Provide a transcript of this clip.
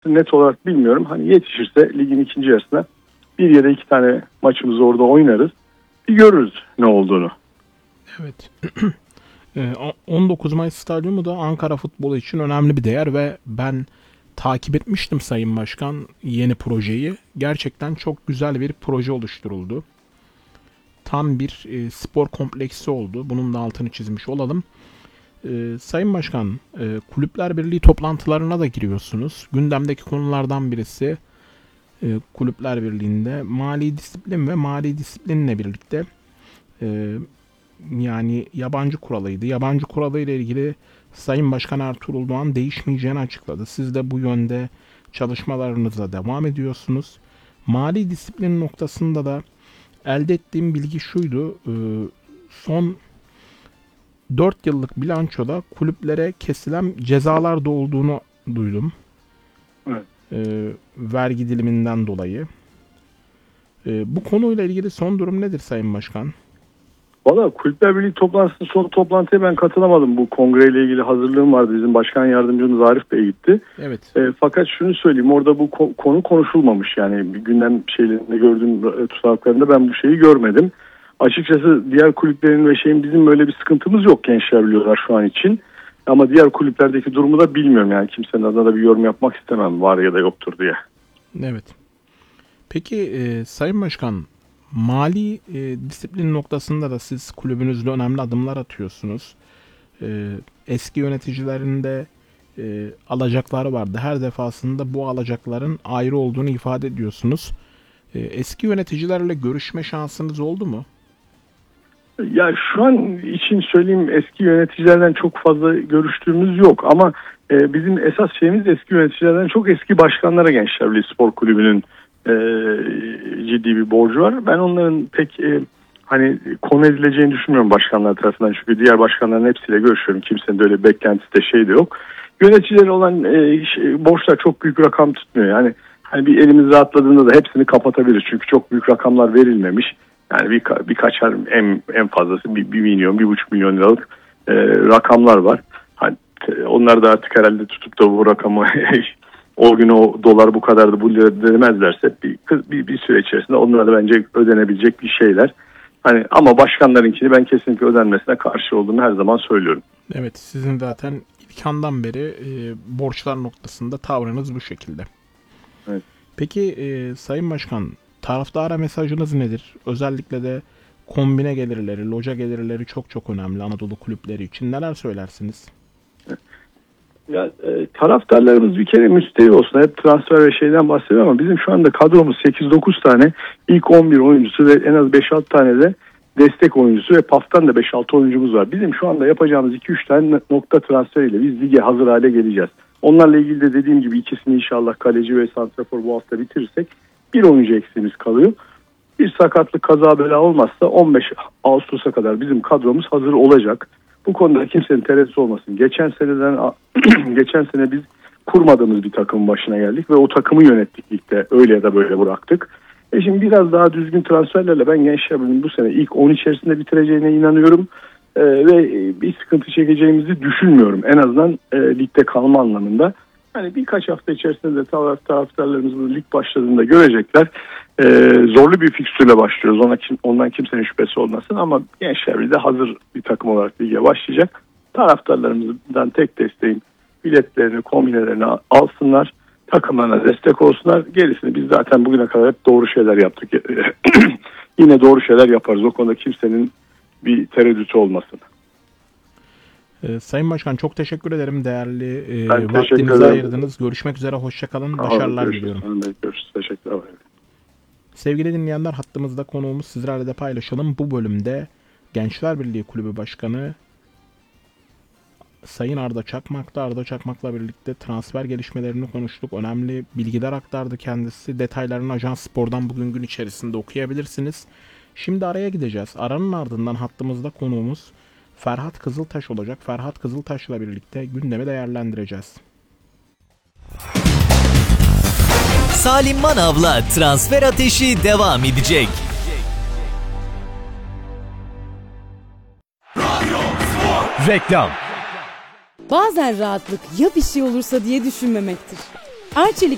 orasını net olarak bilmiyorum. Hani yetişirse ligin ikinci yarısına bir ya da iki tane maçımızı orada oynarız. Bir görürüz ne olduğunu. Evet. 19 Mayıs Stadyumu da Ankara futbolu için önemli bir değer ve ben takip etmiştim Sayın Başkan yeni projeyi. Gerçekten çok güzel bir proje oluşturuldu. Tam bir spor kompleksi oldu. Bunun da altını çizmiş olalım. Sayın Başkan, Kulüpler Birliği toplantılarına da giriyorsunuz. Gündemdeki konulardan birisi Kulüpler Birliği'nde mali disiplin ve mali disiplinle birlikte yani yabancı kuralıydı. Yabancı kuralı ile ilgili Sayın Başkan Ertuğrul Doğan değişmeyeceğini açıkladı. Siz de bu yönde çalışmalarınıza devam ediyorsunuz. Mali disiplin noktasında da elde ettiğim bilgi şuydu. Son 4 yıllık bilançoda kulüplere kesilen cezalar da olduğunu duydum. Evet. Vergi diliminden dolayı. Bu konuyla ilgili son durum nedir Sayın Başkan? Valla Kulüpler Birliği toplantısının son toplantıya ben katılamadım. Bu kongreyle ilgili hazırlığım vardı. Bizim başkan yardımcımız Arif Bey gitti. Evet. Fakat şunu söyleyeyim, orada bu konu konuşulmamış. Yani bir gündem şeylerinde gördüğüm tutanaklarında ben bu şeyi görmedim. Açıkçası diğer kulüplerin ve bizim böyle bir sıkıntımız yok, gençler biliyorlar şu an için. Ama diğer kulüplerdeki durumu da bilmiyorum. Yani kimsenin adına da bir yorum yapmak istemem, var ya da yoktur diye. Evet. Peki Sayın Başkan, mali disiplin noktasında da siz kulübünüzde önemli adımlar atıyorsunuz. Eski yöneticilerin de alacakları vardı. Her defasında bu alacakların ayrı olduğunu ifade ediyorsunuz. Eski yöneticilerle görüşme şansınız oldu mu? Ya şu an için söyleyeyim, eski yöneticilerden çok fazla görüştüğümüz yok ama bizim esas şeyimiz eski yöneticilerden çok eski başkanlara Gençler Birliği Spor Kulübü'nün ciddi bir borcu var. Ben onların pek hani konu edileceğini düşünmüyorum başkanlar tarafından, çünkü diğer başkanların hepsiyle görüşüyorum. Kimsenin de öyle beklentisi de yok. Yöneticileri olan borçlar çok büyük rakam tutmuyor. Yani hani bir elimiz rahatladığında da hepsini kapatabiliriz. Çünkü çok büyük rakamlar verilmemiş. Yani birkaçar en fazlası 1 milyon, 1,5 milyon liralık rakamlar var. Hani onlar da artık herhalde tutup da bu rakamı o gün o dolar bu kadardı, bu lira demezlerse bir süre içerisinde onlar da bence ödenebilecek bir şeyler. Hani ama başkanlarınkini ben kesinlikle ödenmesine karşı olduğumu her zaman söylüyorum. Evet, sizin zaten ilk andan beri borçlar noktasında tavrınız bu şekilde. Evet. Peki Sayın Başkan, taraftara mesajınız nedir? Özellikle de kombine gelirleri, loca gelirleri çok önemli Anadolu kulüpleri için. Neler söylersiniz? Ya, taraftarlarımız bir kere müsteri olsun. Hep transfer ve şeyden bahsediyor ama bizim şu anda kadromuz 8-9 tane ilk 11 oyuncusu ve en az 5-6 tane de destek oyuncusu ve PAF'tan da 5-6 oyuncumuz var. Bizim şu anda yapacağımız 2-3 tane nokta transferiyle biz lige hazır hale geleceğiz. Onlarla ilgili de dediğim gibi ikisini inşallah kaleci ve santrafor bu hafta bitirirsek bir oyuncu eksiğimiz kalıyor. Bir sakatlık, kaza bela olmazsa 15 Ağustos'a kadar bizim kadromuz hazır olacak. Bu konuda kimsenin tereddüt olmasın. Geçen sene biz kurmadığımız bir takımın başına geldik ve o takımı yönettik ligde. Öyle ya da böyle bıraktık. Şimdi biraz daha düzgün transferlerle ben Gençler Birliği'nin bu sene ilk 10 içerisinde bitireceğine inanıyorum. Ve bir sıkıntı çekeceğimizi düşünmüyorum. En azından ligde kalma anlamında. Hani birkaç hafta içerisinde de taraftarlarımız bu lig başladığında görecekler. Zorlu bir fikstürle başlıyoruz. Ondan kimsenin şüphesi olmasın ama Gençler Birliği de hazır bir takım olarak lige başlayacak. Taraftarlarımızdan tek desteğim biletlerini, kombinelerini alsınlar. Takımlarına destek olsunlar. Gerisini biz zaten bugüne kadar hep doğru şeyler yaptık. Yine doğru şeyler yaparız. O konuda kimsenin bir tereddütü olmasın. Sayın Başkan, çok teşekkür ederim. Değerli Ben vaktinizi ayırdınız. Görüşmek üzere. Hoşça kalın. Başarılar diliyorum. Görüşürüz. Teşekkürler. Sevgili dinleyenler, hattımızda konuğumuz, sizlerle de paylaşalım. Bu bölümde Gençler Birliği Kulübü Başkanı Sayın Arda Çakmak'ta. Arda Çakmak'la birlikte transfer gelişmelerini konuştuk. Önemli bilgiler aktardı kendisi. Detaylarını Ajans Spor'dan bugün gün içerisinde okuyabilirsiniz. Şimdi araya gideceğiz. Aranın ardından hattımızda konuğumuz Ferhat Kızıltaş olacak. Ferhat Kızıltaş'la birlikte gündemi değerlendireceğiz. Salim Manav'la transfer ateşi devam edecek. Reklam. Bazen rahatlık ya bir şey olursa diye düşünmemektir. Arçelik